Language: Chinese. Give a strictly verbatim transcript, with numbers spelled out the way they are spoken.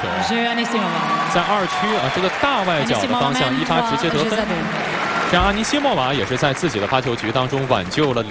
球，在二区啊这个大外角的方向一发直接得分，这样阿尼西莫娃也是在自己的发球局当中挽救了。